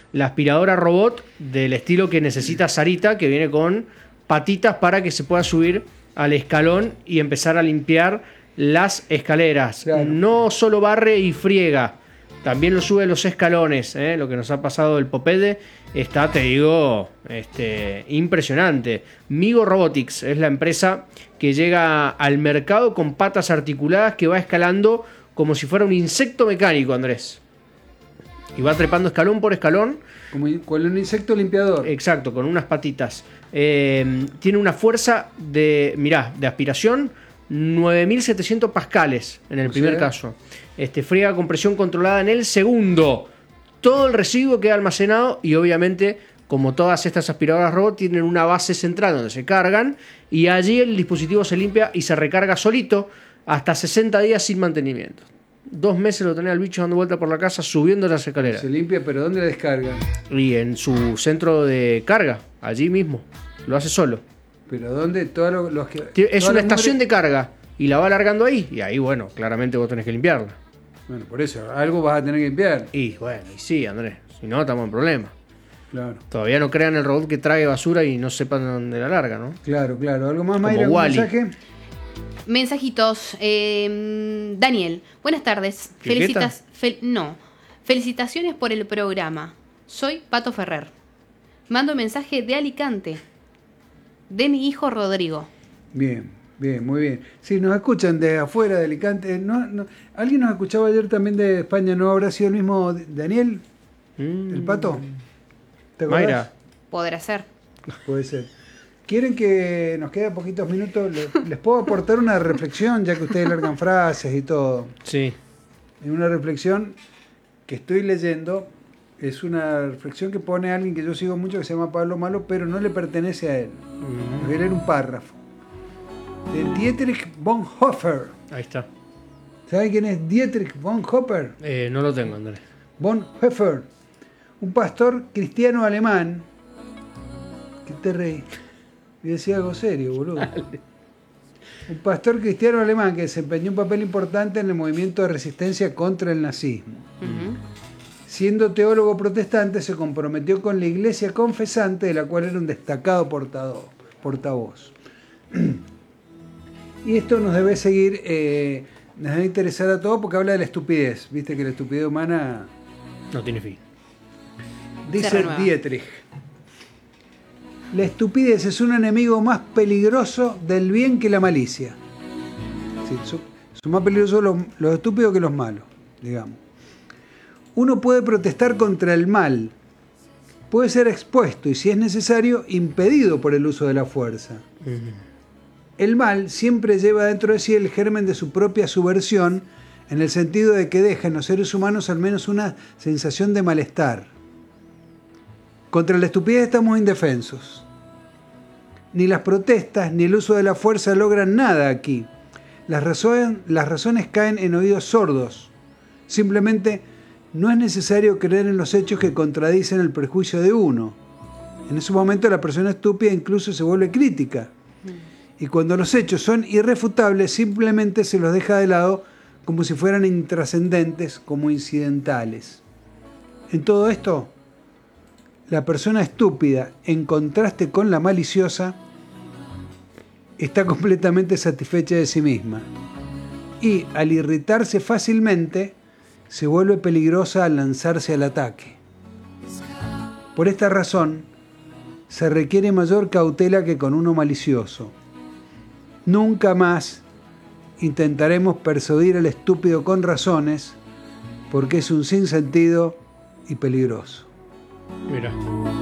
la aspiradora robot del estilo que necesita Sarita, que viene con patitas para que se pueda subir al escalón y empezar a limpiar las escaleras. Claro. No solo barre y friega, también lo sube los escalones. Lo que nos ha pasado del Popede está, te digo, impresionante. Migo Robotics es la empresa que llega al mercado con patas articuladas, que va escalando como si fuera un insecto mecánico, Andrés. Y va trepando escalón por escalón. Como con un insecto limpiador. Exacto, con unas patitas. Tiene una fuerza de aspiración 9.700 pascales en el primer caso. Friega con presión controlada en el segundo. Todo el residuo queda almacenado y obviamente, como todas estas aspiradoras robot, tienen una base central donde se cargan y allí el dispositivo se limpia y se recarga solito hasta 60 días sin mantenimiento. 2 meses lo tenía el bicho dando vuelta por la casa subiendo las escaleras. Se limpia, pero ¿dónde la descargan? Y en su centro de carga, allí mismo. Lo hace solo. ¿Pero dónde? Todos los que, es una estación de carga y la va alargando ahí. Y ahí, bueno, claramente vos tenés que limpiarla. Bueno, por eso, algo vas a tener que limpiar. Y bueno, y sí, Andrés. Si no, estamos en problema. Claro. Todavía no crean el robot que trae basura y no sepan dónde la larga, ¿no? Claro. ¿Algo más, Mayra? Como ¿Un Wall-E. mensaje? Mensajitos. Daniel, buenas tardes. Felicitaciones por el programa. Soy Pato Ferrer. Mando mensaje de Alicante, de mi hijo Rodrigo. Bien, muy bien. Sí, nos escuchan de afuera de Alicante. ¿Alguien nos escuchaba ayer también de España? ¿No habrá sido el mismo Daniel? ¿El Pato? ¿Te acordás? Mayra. Podrá ser. Puede ser. ¿Quieren que nos quede poquitos minutos? ¿Les puedo aportar una reflexión, ya que ustedes largan frases y todo? Sí. Una reflexión que estoy leyendo, es una reflexión que pone alguien que yo sigo mucho, que se llama Pablo Malo, pero no le pertenece a él. Voy a leer un párrafo. De Dietrich Bonhoeffer. Ahí está. ¿Sabe quién es Dietrich Bonhoeffer? No lo tengo, Andrés. Bonhoeffer, un pastor cristiano alemán. ¿Qué te reí? Y decía algo serio, boludo. Dale. Un pastor cristiano alemán que desempeñó un papel importante en el movimiento de resistencia contra el nazismo. Siendo teólogo protestante, se comprometió con la iglesia confesante, de la cual era un destacado portavoz. Y esto nos debe seguir, nos debe interesar a todos porque habla de la estupidez. Viste que la estupidez humana no tiene fin. Dice Dietrich: la estupidez es un enemigo más peligroso del bien que la malicia. Sí, son más peligrosos los estúpidos que los malos, digamos. Uno puede protestar contra el mal, puede ser expuesto y, si es necesario, impedido por el uso de la fuerza. El mal siempre lleva dentro de sí el germen de su propia subversión, en el sentido de que deja en los seres humanos al menos una sensación de malestar. Contra la estupidez estamos indefensos. Ni las protestas ni el uso de la fuerza logran nada aquí. Las razones caen en oídos sordos. Simplemente no es necesario creer en los hechos que contradicen el prejuicio de uno. En ese momento la persona estúpida incluso se vuelve crítica. Y cuando los hechos son irrefutables, simplemente se los deja de lado como si fueran intrascendentes, como incidentales. En todo esto, la persona estúpida, en contraste con la maliciosa, está completamente satisfecha de sí misma. Y al irritarse fácilmente, se vuelve peligrosa al lanzarse al ataque. Por esta razón, se requiere mayor cautela que con uno malicioso. Nunca más intentaremos persuadir al estúpido con razones, porque es un sinsentido y peligroso. Mira.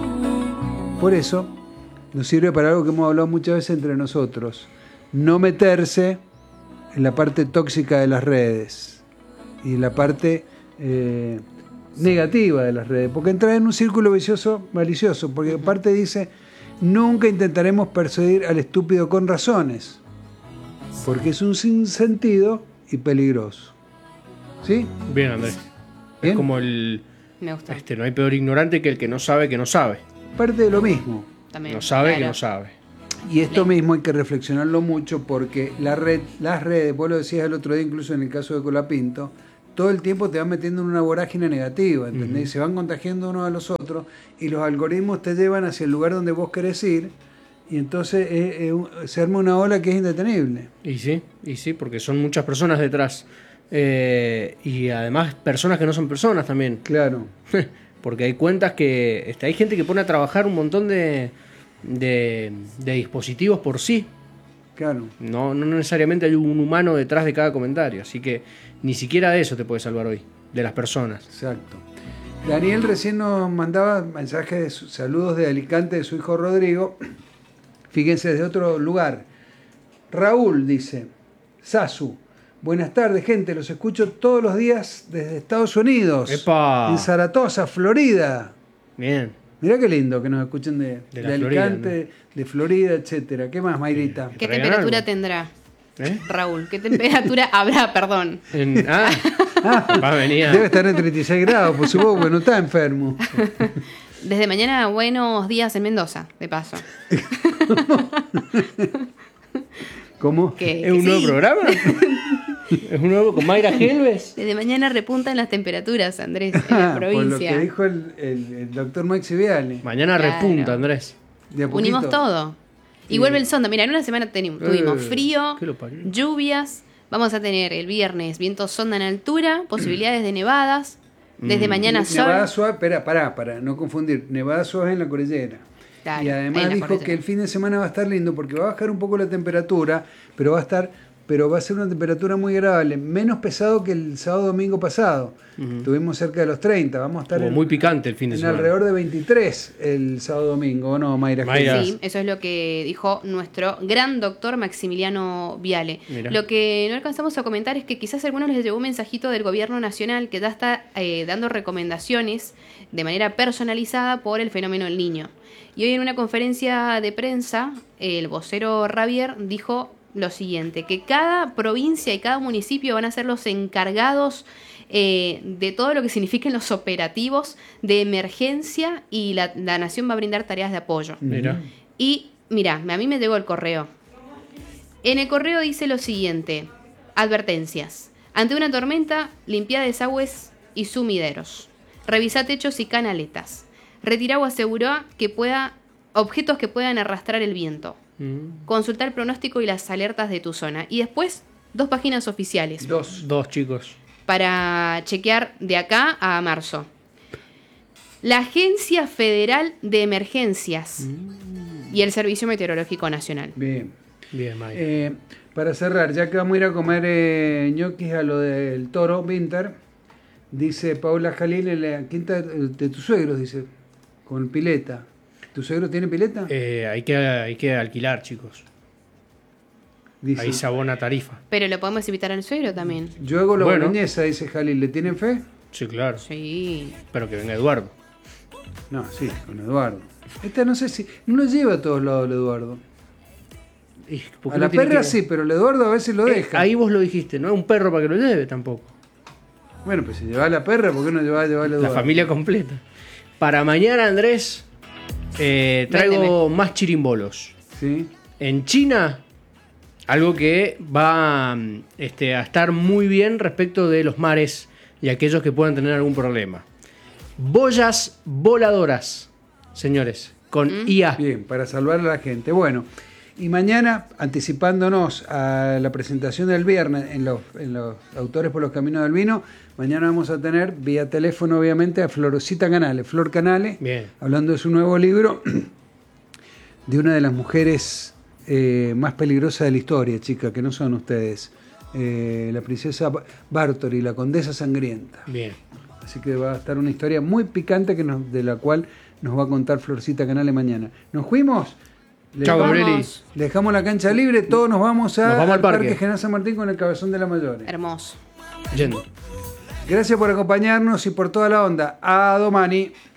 Por eso, nos sirve para algo que hemos hablado muchas veces entre nosotros: no meterse en la parte tóxica de las redes y en la parte negativa de las redes, porque entra en un círculo vicioso malicioso, porque aparte dice: nunca intentaremos persuadir al estúpido con razones, porque es un sinsentido y peligroso. ¿Sí? Bien, Andrés. ¿Bien? Es como el... Me gusta. No hay peor ignorante que el que no sabe que no sabe. Parte de lo mismo. También, No sabe claro. que no sabe. Y esto mismo hay que reflexionarlo mucho, porque las redes, vos lo decías el otro día, incluso en el caso de Colapinto, todo el tiempo te van metiendo en una vorágine negativa, ¿entendés? Se van contagiando unos a los otros y los algoritmos te llevan hacia el lugar donde vos querés ir y entonces se arma una ola que es indetenible. Y sí, porque son muchas personas detrás. Y además personas que no son personas también. Claro. Porque hay cuentas que... hay gente que pone a trabajar un montón de dispositivos por sí. Claro. No necesariamente hay un humano detrás de cada comentario. Así que ni siquiera de eso te puede salvar hoy. De las personas. Exacto. Daniel recién nos mandaba mensajes de saludos de Alicante de su hijo Rodrigo. Fíjense, desde otro lugar. Raúl dice: Sasu, buenas tardes, gente. Los escucho todos los días desde Estados Unidos. ¡Epa! En Saratoga, Florida. Bien. Mirá qué lindo que nos escuchen de la Alicante, Florida, ¿no? de Florida, etcétera. ¿Qué más, Mayrita? ¿Qué ¿Traigan temperatura algo? tendrá? ¿Eh? Raúl, ¿qué temperatura habrá? Perdón. Va a venir. Debe estar en 36 grados, por supuesto, porque no está enfermo. Desde mañana, buenos días en Mendoza, de paso. ¿Cómo? ¿Es un nuevo programa? ¿Es un nuevo con Mayra Helves? Desde mañana repuntan las temperaturas, Andrés, en la Por lo provincia. que dijo el doctor Maxi Viale. Mañana Claro. repunta, Andrés. De a poquito. Unimos todo. Y Sí. vuelve el sonda. Mira, en una semana tuvimos frío, ¿qué lo parió? lluvias. Vamos a tener el viernes vientos sonda en altura, posibilidades de nevadas. Desde mañana sol. Nevada suave, espera, pará, no confundir. Nevada suave en la cordillera. Claro, Y ahí además en la dijo cordillera. que el fin de semana va a estar lindo porque va a bajar un poco la temperatura, pero va a ser una temperatura muy agradable, menos pesado que el sábado domingo pasado. Tuvimos cerca de los 30, vamos a estar Estuvo muy picante el fin de en semana. alrededor de 23 el sábado domingo, ¿o no, Mayra? Mayra. Sí, eso es lo que dijo nuestro gran doctor Maximiliano Viale. Mirá. Lo que no alcanzamos a comentar es que quizás a algunos les llegó un mensajito del gobierno nacional que ya está dando recomendaciones de manera personalizada por el fenómeno del Niño. Y hoy en una conferencia de prensa, el vocero Ravier dijo lo siguiente, que cada provincia y cada municipio van a ser los encargados de todo lo que signifiquen los operativos de emergencia y la nación va a brindar tareas de apoyo. Mira. Y mira, a mí me llegó el correo. En el correo dice lo siguiente: advertencias. Ante una tormenta, limpia desagües y sumideros. Revisa techos y canaletas. Retira o asegura objetos que puedan arrastrar el viento. Consulta el pronóstico y las alertas de tu zona. Y después, 2 páginas oficiales Dos chicos. para chequear de acá a marzo. La Agencia Federal de Emergencias y el Servicio Meteorológico Nacional. Bien. Bien, Mayra. Para cerrar, ya que vamos a ir a comer ñoquis a lo del Toro Winter, dice Paula Jalil en la quinta de tus suegros, dice, con pileta. ¿Tu suegro tiene pileta? Hay que alquilar, chicos. Dice, Ahí se abona tarifa. Pero lo podemos invitar al suegro también. yo hago la Bueno. boloñesa, dice Jalil. ¿Le tienen fe? Sí, claro. Sí. Pero que venga Eduardo. No, sí, con Eduardo. Esta no sé si... No lo lleva a todos lados el Eduardo. ¿Y por qué A no la tiene perra que- sí, pero el Eduardo a veces lo deja. Ahí vos lo dijiste, no es un perro para que lo lleve tampoco. Bueno, pues si lleva a la perra, ¿por qué no lleva al Eduardo? La familia completa. Para mañana, Andrés, traigo más chirimbolos. Sí. En China, algo que va a estar muy bien respecto de los mares y aquellos que puedan tener algún problema. Boyas voladoras, señores, con IA. Bien, para salvar a la gente. Bueno, y mañana, anticipándonos a la presentación del viernes en los Autores por los Caminos del Vino, mañana vamos a tener vía teléfono, obviamente, a Florcita Canales, Flor Canales, Bien. hablando de su nuevo libro, de una de las mujeres más peligrosas de la historia, chicas, que no son ustedes. La princesa Báthory, la condesa sangrienta. Bien. Así que va a estar una historia muy picante de la cual nos va a contar Florcita Canales mañana. ¿Nos fuimos? Chau, Vamos. Gabrieli. Le dejamos la cancha libre, todos nos vamos al al Parque. General San Martín con el Cabezón de la Mayores. Hermoso. Yendo. Gracias por acompañarnos y por toda la onda. A domani.